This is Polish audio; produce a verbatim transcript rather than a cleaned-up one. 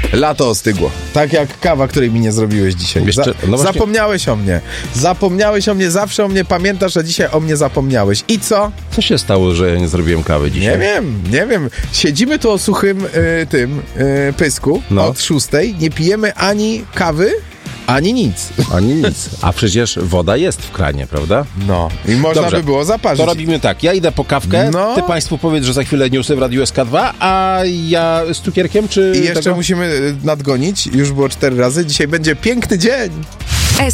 Lato ostygło. Tak jak kawa, której mi nie zrobiłeś dzisiaj. Wiesz, Za- czy- no właśnie- Zapomniałeś o mnie. Zapomniałeś o mnie, zawsze o mnie pamiętasz, a dzisiaj o mnie zapomniałeś. I co? Co się stało, że ja nie zrobiłem kawy dzisiaj? Nie wiem, nie wiem. Siedzimy tu o suchym y, tym y, pysku No. od szóstej, nie pijemy ani kawy, ani nic. Ani nic. A przecież woda jest w kranie, prawda? No. I można Dobrze. by było zaparzyć. To robimy tak, ja idę po kawkę, No. ty państwu powiedz, że za chwilę newsy w Radiu S K dwa, a ja z cukierkiem, czy... I jeszcze tego? musimy y, nadgonić, już było cztery razy, dzisiaj będzie piękny dzień.